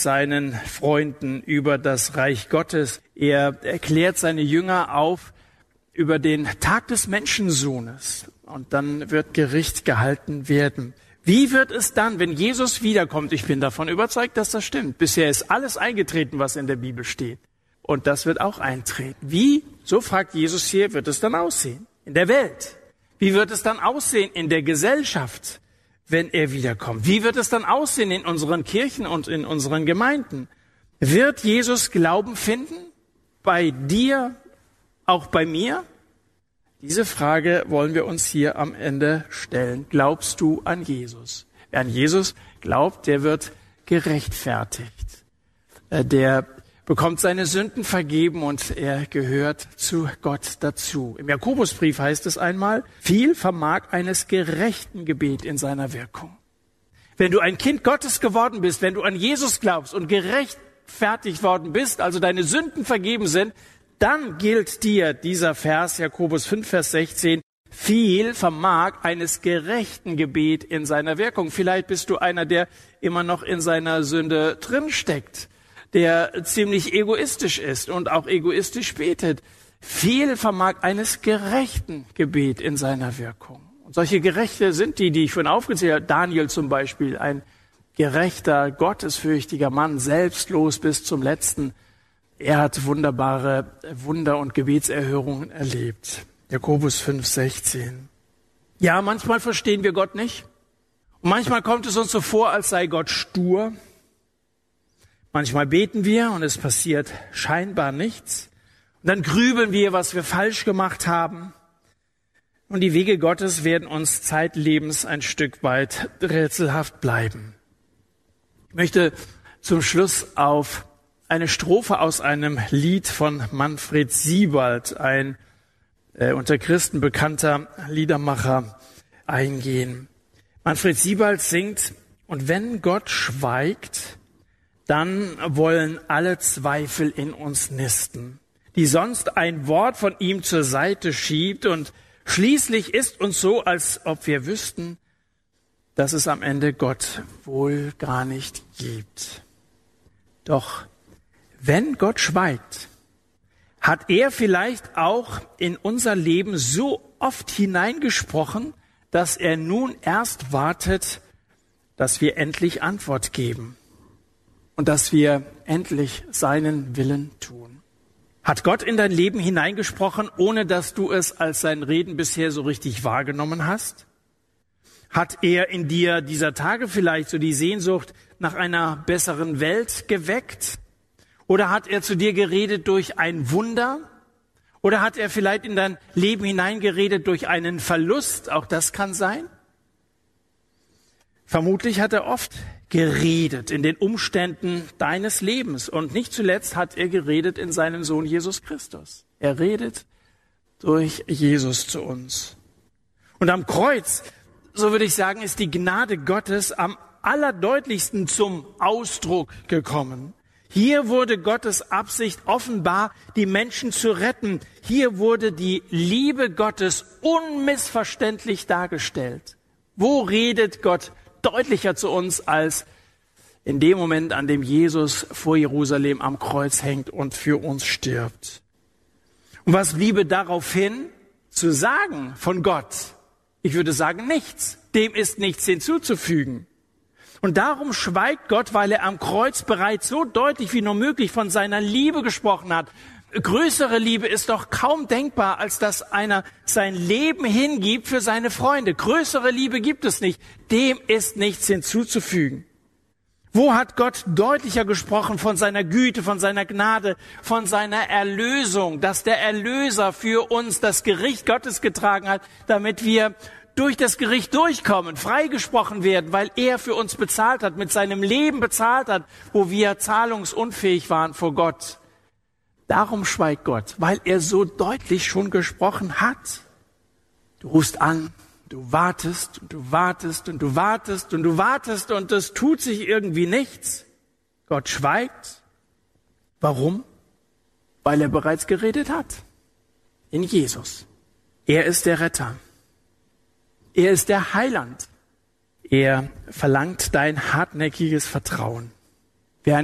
seinen Freunden über das Reich Gottes. Er erklärt seine Jünger auf über den Tag des Menschensohnes. Und dann wird Gericht gehalten werden. Wie wird es dann, wenn Jesus wiederkommt? Ich bin davon überzeugt, dass das stimmt. Bisher ist alles eingetreten, was in der Bibel steht. Und das wird auch eintreten. Wie, so fragt Jesus hier, wird es dann aussehen? In der Welt. Wie wird es dann aussehen in der Gesellschaft, wenn er wiederkommt? Wie wird es dann aussehen in unseren Kirchen und in unseren Gemeinden? Wird Jesus Glauben finden? Bei dir, auch bei mir? Diese Frage wollen wir uns hier am Ende stellen. Glaubst du an Jesus? Wer an Jesus glaubt, der wird gerechtfertigt. Der bekommt seine Sünden vergeben und er gehört zu Gott dazu. Im Jakobusbrief heißt es einmal, viel vermag eines gerechten Gebet in seiner Wirkung. Wenn du ein Kind Gottes geworden bist, wenn du an Jesus glaubst und gerechtfertigt worden bist, also deine Sünden vergeben sind, dann gilt dir dieser Vers, Jakobus 5, Vers 16, viel vermag eines gerechten Gebet in seiner Wirkung. Vielleicht bist du einer, der immer noch in seiner Sünde drinsteckt, der ziemlich egoistisch ist und auch egoistisch betet. Viel vermag eines gerechten Gebet in seiner Wirkung. Und solche Gerechte sind die ich vorhin aufgezählt habe. Daniel zum Beispiel, ein gerechter, gottesfürchtiger Mann, selbstlos bis zum Letzten. Er hat wunderbare Wunder und Gebetserhörungen erlebt. Jakobus 5, 16. Ja, manchmal verstehen wir Gott nicht. Und manchmal kommt es uns so vor, als sei Gott stur. Manchmal beten wir und es passiert scheinbar nichts. Und dann grübeln wir, was wir falsch gemacht haben. Und die Wege Gottes werden uns zeitlebens ein Stück weit rätselhaft bleiben. Ich möchte zum Schluss auf eine Strophe aus einem Lied von Manfred Siebald, ein unter Christen bekannter Liedermacher, eingehen. Manfred Siebald singt, und wenn Gott schweigt, dann wollen alle Zweifel in uns nisten, die sonst ein Wort von ihm zur Seite schiebt, und schließlich ist uns so, als ob wir wüssten, dass es am Ende Gott wohl gar nicht gibt. Doch wenn Gott schweigt, hat er vielleicht auch in unser Leben so oft hineingesprochen, dass er nun erst wartet, dass wir endlich Antwort geben und dass wir endlich seinen Willen tun. Hat Gott in dein Leben hineingesprochen, ohne dass du es als sein Reden bisher so richtig wahrgenommen hast? Hat er in dir dieser Tage vielleicht so die Sehnsucht nach einer besseren Welt geweckt? Oder hat er zu dir geredet durch ein Wunder? Oder hat er vielleicht in dein Leben hineingeredet durch einen Verlust? Auch das kann sein. Vermutlich hat er oft geredet in den Umständen deines Lebens. Und nicht zuletzt hat er geredet in seinem Sohn Jesus Christus. Er redet durch Jesus zu uns. Und am Kreuz, so würde ich sagen, ist die Gnade Gottes am allerdeutlichsten zum Ausdruck gekommen. Hier wurde Gottes Absicht offenbar, die Menschen zu retten. Hier wurde die Liebe Gottes unmissverständlich dargestellt. Wo redet Gott deutlicher zu uns als in dem Moment, an dem Jesus vor Jerusalem am Kreuz hängt und für uns stirbt? Und was bliebe daraufhin zu sagen von Gott? Ich würde sagen, nichts. Dem ist nichts hinzuzufügen. Und darum schweigt Gott, weil er am Kreuz bereits so deutlich wie nur möglich von seiner Liebe gesprochen hat. Größere Liebe ist doch kaum denkbar, als dass einer sein Leben hingibt für seine Freunde. Größere Liebe gibt es nicht. Dem ist nichts hinzuzufügen. Wo hat Gott deutlicher gesprochen von seiner Güte, von seiner Gnade, von seiner Erlösung, dass der Erlöser für uns das Gericht Gottes getragen hat, damit wir durch das Gericht durchkommen, freigesprochen werden, weil er für uns bezahlt hat, mit seinem Leben bezahlt hat, wo wir zahlungsunfähig waren vor Gott. Darum schweigt Gott, weil er so deutlich schon gesprochen hat. Du rufst an, du wartest und du wartest und du wartest und du wartest und es tut sich irgendwie nichts. Gott schweigt. Warum? Weil er bereits geredet hat. In Jesus. Er ist der Retter. Er ist der Heiland. Er verlangt dein hartnäckiges Vertrauen.